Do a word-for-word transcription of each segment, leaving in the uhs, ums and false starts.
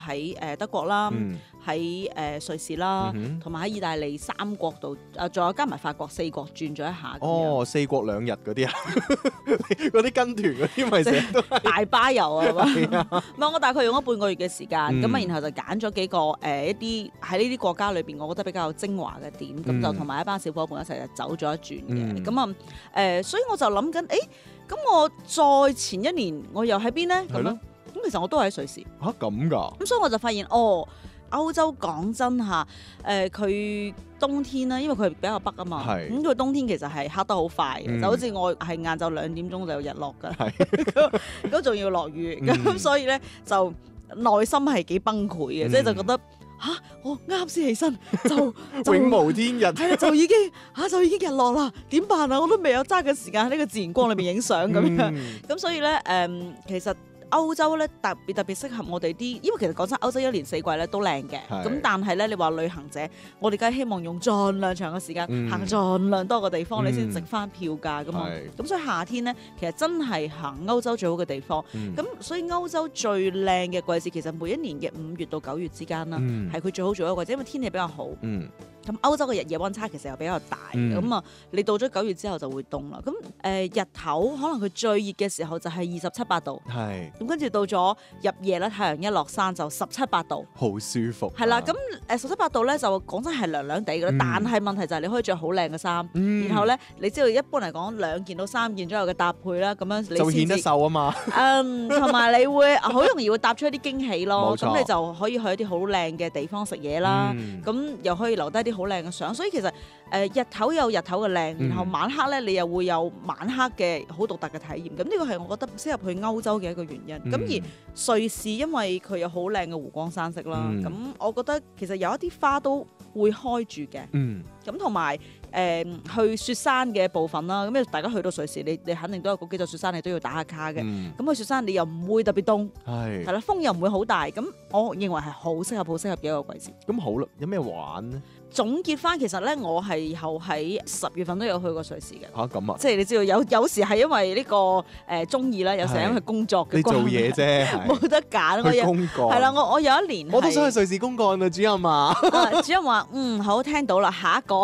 喺誒德國啦， 嗯喺誒瑞士啦， 嗯哼同埋喺意大利三國度，誒仲有加埋法國四國轉咗一下咁樣。 哦，四國兩日嗰啲啊，嗰啲跟團嗰啲咪成日都係大巴遊啊嘛， 係啊唔係我大概用咗半個月嘅時間，咁啊、 嗯然後就揀咗幾個誒、呃、一啲喺呢啲國家裏邊，我覺得比較精華嘅點，咁、 嗯就同埋一班小伙伴一齊就走咗一轉嗯嘅，咁啊誒，所以我就諗緊，誒咁我再前一年我又喺邊咧？咁樣係咯咁其實我都喺瑞士， 嚇咁㗎， 咁所以我就發現哦。歐洲講真嚇，誒、佢冬天啦，因為佢比較北啊嘛， 係咁佢冬天其實係黑得好快嘅， 嗯就好似我係晏晝兩點鐘就有日落㗎， 係咁仲要落雨，咁、 嗯所以咧就內心係幾崩潰嘅， 嗯即係就覺得吓，我啱先起身就就永無天日。 係啦，就已經嚇、就已經日落啦，點辦啊？我都未有揸緊時間喺呢個自然光裏面影相咁樣，咁、 嗯所以咧誒、其實。歐洲咧特別特別適合我哋啲，因為其實講真，歐洲一年四季咧都靚嘅。 係咁但係咧，你話旅行者，我哋梗係希望用盡量長嘅時間、 嗯行盡量多個地方， 嗯你先值翻票價噶嘛。 係咁所以夏天咧，其實真係行歐洲最好嘅地方。 嗯咁、所以歐洲最靚嘅季節，其實每一年嘅五月到九月之間啦， 嗯係佢、最好最好嘅季節，因為天氣比較好。 嗯咁歐洲嘅日夜溫差其實又比較大，咁啊、 嗯， 你到咗九月之後就會凍啦。咁誒、呃日頭可能佢最熱嘅時候就係二十七八度。 係咁跟住到咗入夜咧，太陽一落山就十七八度， 好舒服。 係啦。咁誒十七八度咧就講真係涼涼地嘅啦， 嗯但係問題就係你可以着好靚嘅衫， 嗯然後咧你知道一般嚟講兩件到三件左右嘅搭配啦，咁樣你就會顯得先至瘦啊嘛。 嗯，同埋你會好容易會搭出一啲驚喜咯。 冇錯咁你就可以去一啲好靚嘅地方食嘢啦， 嗯咁、又可以留低啲好靚嘅相。所以其實誒、呃日頭有日頭嘅靚， 嗯然後晚黑咧你又會有晚黑嘅好獨特嘅體驗。咁呢個係我覺得適合去歐洲嘅一個原因。咁、 嗯而瑞士因為佢有好靚嘅湖光山色啦， 嗯咁、我覺得其實有一啲花都會開住嘅。 嗯咁同埋誒去雪山嘅部分啦，咁因為大家去到瑞士，你你肯定都有嗰幾座雪山，你都要打下卡嘅。 嗯咁去雪山你又唔會特別凍，係係啦，風又唔會好大，咁我認為係好適合、好適合嘅一個季節。 咁好啦，有咩玩咧？ 總結翻，其實咧我係後喺十月份都有去過瑞士嘅。 嚇咁啊！ 即係你知道有有時係因為呢、個誒中意啦，有時係因為工作嘅你做關係嘢啫，係冇得揀。我去有公幹係啦，我我有一年我都係想去瑞士公幹啊，主任啊！ 啊主任話嗯好聽到啦，下一個我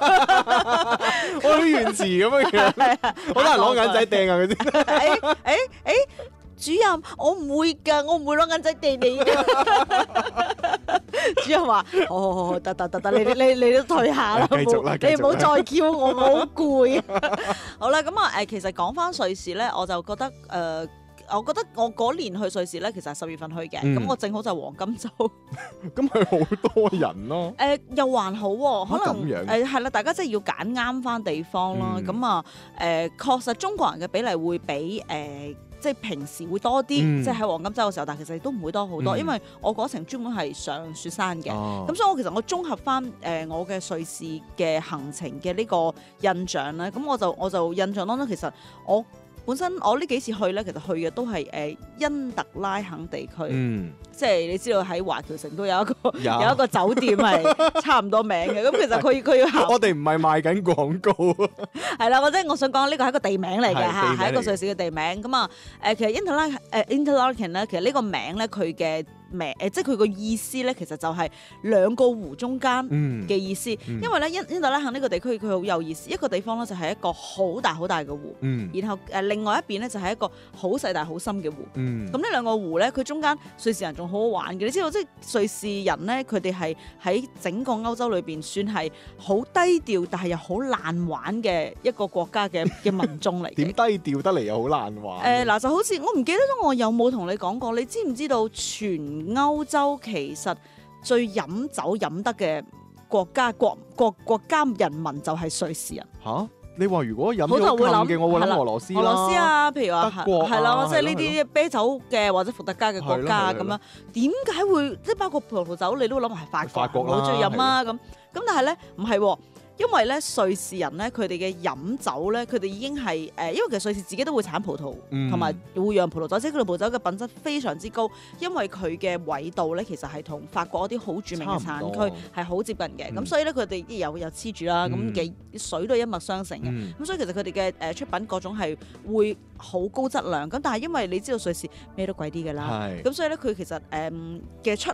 啲原詞咁樣樣，好多人攞眼仔掟啊嗰啲。 誒誒誒，主任，我唔會㗎，我唔會攞眼仔掟你㗎。主任話：好好好好，得得得得，你你你都退下啦， 繼續啦繼續啦冇你唔好再叫我，我好攰。好啦，咁啊誒，其實講翻瑞士咧，我就覺得誒。呃我覺得我嗰年去瑞士咧，其實係十月份去嘅，咁、 嗯我正好就係黃金周， 咁係好多人咯。 誒、又還好喎、可能咁樣誒係啦，大家真係要揀啱翻地方啦。 嗯咁啊誒，確實中國人嘅比例會比誒、呃即係平時會多啲， 嗯即係喺黃金周嘅時候，但係其實亦都唔會多好多， 嗯因為我嗰程專門係上雪山嘅。 哦咁所以我其實我綜合翻誒、呃我嘅瑞士嘅行程嘅呢個印象咧，咁我就我就印象當中其實我本身我呢幾次去咧，其實去嘅都係誒、呃、因特拉肯地區， 嗯， 即係你知道喺華僑城都有一個有有一個酒店係差唔多名嘅。咁其實佢佢要行我哋唔係賣緊廣告啊。 係啦，或者我想講呢個係一個地名嚟嘅嚇， 係地名嚟係一個瑞士嘅地名。咁啊誒，其實 Interlaken 誒 Interlaken 咧，其實呢個名咧佢嘅名誒，即係佢個意思咧，其實就係兩個湖中間嗯嘅意思。 嗯因為咧，因因特拉肯呢個地區佢好有意思，一個地方咧就係一個好大好大嘅湖， 嗯然後誒另外一邊咧就係一個好細大好深嘅湖。 嗯咁呢兩個湖咧，佢中間瑞士人仲好好玩嘅，你知道即係瑞士人咧，佢哋係喺整個歐洲裏邊算係好低調，但係又好爛玩嘅一個國家嘅嘅民眾嚟點嘅。 低調得嚟又好難玩。 誒嗱、就好似我唔記得咗我有冇同你講過，你知唔知道全歐洲其實最飲酒飲得嘅國家國國國家人民就係瑞士人？ 嚇，你話如果飲好多人會諗咗嘅，我會係啦諗俄羅斯啦。 俄羅斯啊，譬如話德國啊係啦，即係呢係咯啲啤酒嘅或者伏特加嘅國家係咯係咯咁樣，點解會即係包括葡萄酒，你都諗係法國， 法國啦好中意飲啊咁。咁但係咧唔係喎， 因為咧瑞士人咧佢哋嘅飲酒咧，佢哋已經係誒、呃，因為其實瑞士自己都會產葡萄，同埋、嗯、會釀葡萄酒，即係佢哋葡萄酒嘅品質非常之高，因為佢嘅緯度咧其實係同法國嗰啲好著名嘅產區係好接近嘅，咁、嗯、所以咧佢哋啲有有黐住啦，咁嘅、嗯、水都係一脈相承嘅，咁、嗯、所以其實佢哋嘅誒出品各種係會好高質量，咁但係因為你知道瑞士咩都貴啲㗎啦，咁是所以咧佢其實誒嘅、呃、出